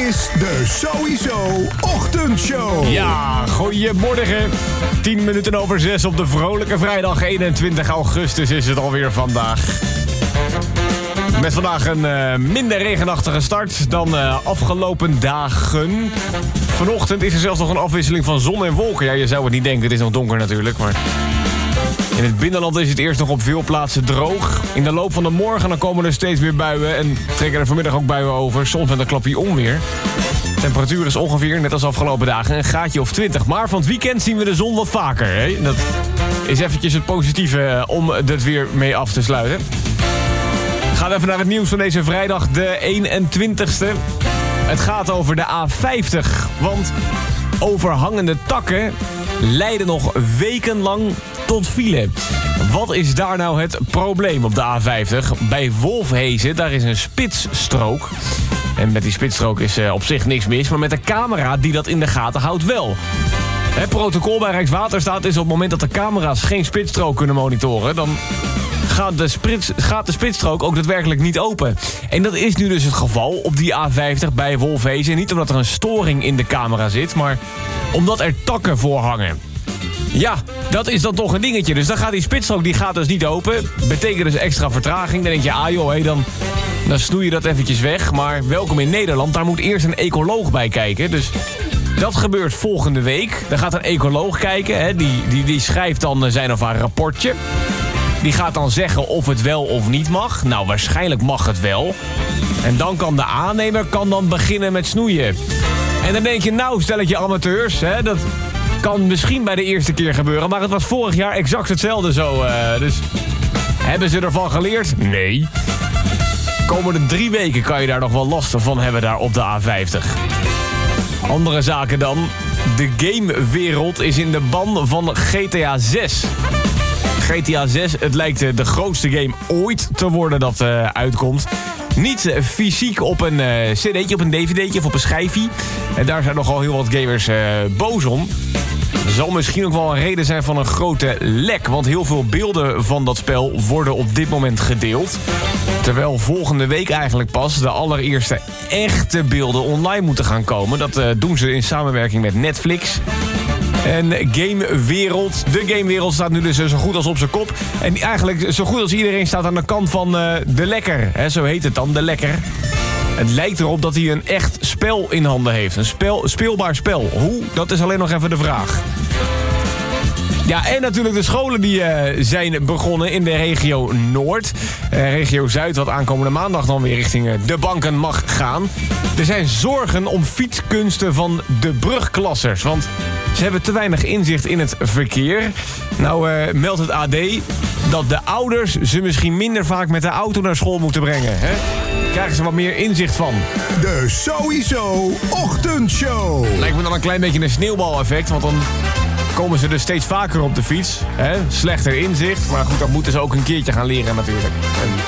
is de Sowieso Ochtendshow. Ja, goeiemorgen. 10 minuten over 6 op de vrolijke vrijdag 21 augustus is het alweer vandaag. Met vandaag een minder regenachtige start dan afgelopen dagen. Vanochtend is er zelfs nog een afwisseling van zon en wolken. Ja, je zou het niet denken, het is nog donker natuurlijk, maar... In het binnenland is het eerst nog op veel plaatsen droog. In de loop van de morgen dan komen er steeds meer buien en trekken er vanmiddag ook buien over. Soms met een klapje onweer. De temperatuur is ongeveer, net als afgelopen dagen, een graadje of 20. Maar van het weekend zien we de zon wat vaker. Hè? Dat is eventjes het positieve om het weer mee af te sluiten. Gaan we even naar het nieuws van deze vrijdag, de 21ste. Het gaat over de A50, want overhangende takken leiden nog wekenlang tot file. Wat is daar nou het probleem op de A50? Bij Wolfhezen, daar is een spitsstrook. En met die spitsstrook is op zich niks mis, maar met de camera die dat in de gaten houdt wel. Het protocol bij Rijkswaterstaat is op het moment dat de camera's geen spitsstrook kunnen monitoren, dan gaat de spitsstrook ook daadwerkelijk niet open. En dat is nu dus het geval op die A50 bij Wolfhezen. Niet omdat er een storing in de camera zit, maar omdat er takken voor hangen. Ja, dat is dan toch een dingetje. Dus dan gaat die spitsstrook die gaat dus niet open. Betekent dus extra vertraging. Dan denk je, joh, dan snoei je dat eventjes weg. Maar welkom in Nederland, daar moet eerst een ecoloog bij kijken. Dus dat gebeurt volgende week. Dan gaat een ecoloog kijken. Hè. Die schrijft dan zijn of haar rapportje. Die gaat dan zeggen of het wel of niet mag. Nou, waarschijnlijk mag het wel. En dan kan de aannemer beginnen met snoeien. En dan denk je, nou, stelletje amateurs, hè, dat kan misschien bij de eerste keer gebeuren. Maar het was vorig jaar exact hetzelfde zo. Dus hebben ze ervan geleerd? Nee. Komende 3 weken kan je daar nog wel last van hebben daar op de A50. Andere zaken dan. De gamewereld is in de ban van GTA 6. GTA 6, het lijkt de grootste game ooit te worden dat uitkomt. Niet fysiek op een cd'tje, op een dvd'tje of op een schijfje. En daar zijn nogal heel wat gamers boos om. Zal misschien ook wel een reden zijn van een grote lek. Want heel veel beelden van dat spel worden op dit moment gedeeld. Terwijl volgende week eigenlijk pas de allereerste echte beelden online moeten gaan komen. Dat doen ze in samenwerking met Netflix. En de gamewereld staat nu dus zo goed als op zijn kop. En eigenlijk zo goed als iedereen staat aan de kant van de lekker. Hè, zo heet het dan, de lekker. Het lijkt erop dat hij een echt spel in handen heeft. Een speelbaar spel. Hoe? Dat is alleen nog even de vraag. Ja, en natuurlijk de scholen die zijn begonnen in de regio Noord. Regio Zuid, wat aankomende maandag dan weer richting de banken mag gaan. Er zijn zorgen om fietskunsten van de brugklassers. Want ze hebben te weinig inzicht in het verkeer. Nou meldt het AD dat de ouders ze misschien minder vaak met de auto naar school moeten brengen. Hè? Krijgen ze wat meer inzicht van. De Sowieso Ochtendshow. Lijkt me dan een klein beetje een sneeuwbaleffect, want dan komen ze dus steeds vaker op de fiets. Hè? Slechter inzicht, maar goed, dat moeten ze ook een keertje gaan leren natuurlijk.